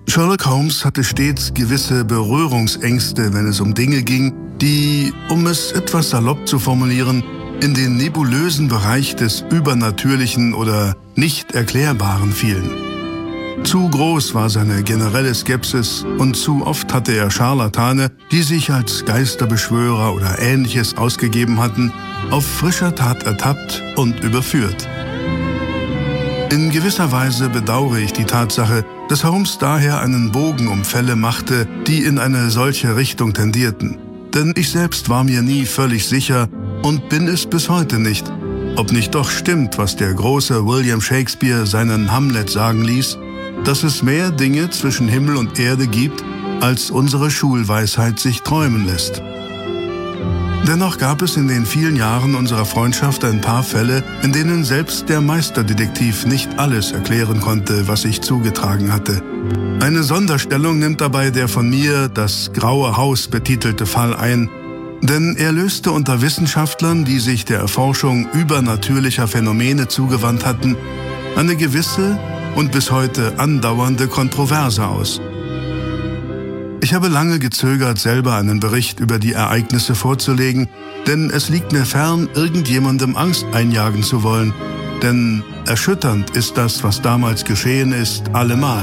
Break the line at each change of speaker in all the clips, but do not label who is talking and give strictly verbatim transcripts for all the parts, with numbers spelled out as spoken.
Sherlock Holmes hatte stets gewisse Berührungsängste, wenn es um Dinge ging, die, um es etwas salopp zu formulieren, in den nebulösen Bereich des Übernatürlichen oder Nicht-Erklärbaren fielen. Zu groß war seine generelle Skepsis und zu oft hatte er Scharlatane, die sich als Geisterbeschwörer oder Ähnliches ausgegeben hatten, auf frischer Tat ertappt und überführt. In gewisser Weise bedauere ich die Tatsache, dass Holmes daher einen Bogen um Fälle machte, die in eine solche Richtung tendierten. Denn ich selbst war mir nie völlig sicher und bin es bis heute nicht, ob nicht doch stimmt, was der große William Shakespeare seinen Hamlet sagen ließ, dass es mehr Dinge zwischen Himmel und Erde gibt, als unsere Schulweisheit sich träumen lässt. Dennoch gab es in den vielen Jahren unserer Freundschaft ein paar Fälle, in denen selbst der Meisterdetektiv nicht alles erklären konnte, was sich zugetragen hatte. Eine Sonderstellung nimmt dabei der von mir das Graue Haus betitelte Fall ein, denn er löste unter Wissenschaftlern, die sich der Erforschung übernatürlicher Phänomene zugewandt hatten, eine gewisse und bis heute andauernde Kontroverse aus. Ich habe lange gezögert, selber einen Bericht über die Ereignisse vorzulegen, denn es liegt mir fern, irgendjemandem Angst einjagen zu wollen, denn erschütternd ist das, was damals geschehen ist, allemal.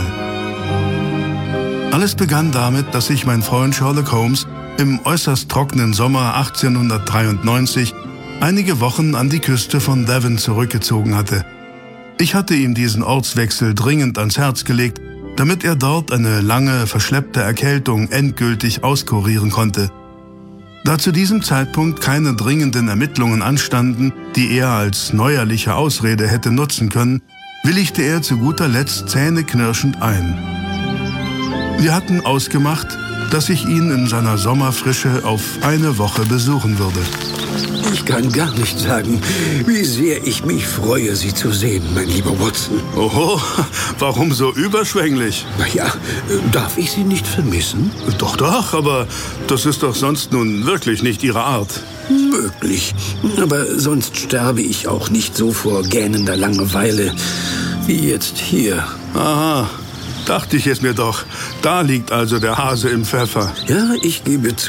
Alles begann damit, dass sich mein Freund Sherlock Holmes im äußerst trockenen Sommer achtzehnhundertdreiundneunzig einige Wochen an die Küste von Devon zurückgezogen hatte. Ich hatte ihm diesen Ortswechsel dringend ans Herz gelegt, damit er dort eine lange, verschleppte Erkältung endgültig auskurieren konnte. Da zu diesem Zeitpunkt keine dringenden Ermittlungen anstanden, die er als neuerliche Ausrede hätte nutzen können, willigte er zu guter Letzt zähneknirschend ein. Wir hatten ausgemacht, dass ich ihn in seiner Sommerfrische auf eine Woche besuchen würde.
Ich kann gar nicht sagen, wie sehr ich mich freue, Sie zu sehen, mein lieber Watson.
Oho, warum so überschwänglich?
Na ja, darf ich Sie nicht vermissen?
Doch, doch, aber das ist doch sonst nun wirklich nicht Ihre Art.
Möglich, aber sonst sterbe ich auch nicht so vor gähnender Langeweile wie jetzt hier.
Aha, dachte ich es mir doch. Da liegt also der Hase im Pfeffer.
Ja, ich gebe zu.